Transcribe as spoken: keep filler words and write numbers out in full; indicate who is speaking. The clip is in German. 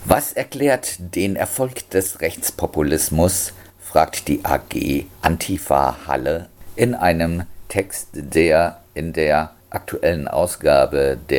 Speaker 1: Was erklärt den Erfolg des Rechtspopulismus, fragt die A G Antifa Halle in einem Text, der in der aktuellen Ausgabe der